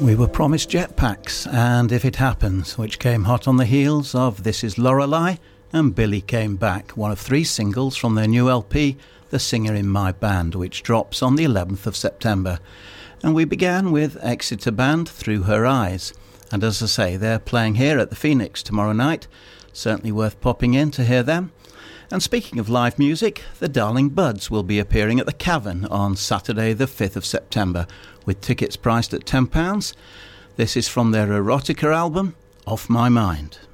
We were promised jetpacks, and If It Happens, which came hot on the heels of This Is Lorelei and Billy Came Back, one of 3 singles from their new LP, The Singer in My Band, which drops on the 11th of September. And we began with Exeter Band, Through Her Eyes. And as I say, they're playing here at the Phoenix tomorrow night. Certainly worth popping in to hear them. And speaking of live music, the Darling Buds will be appearing at the Cavern on Saturday the 5th of September, with tickets priced at £10. This is from their Erotica album, Off My Mind.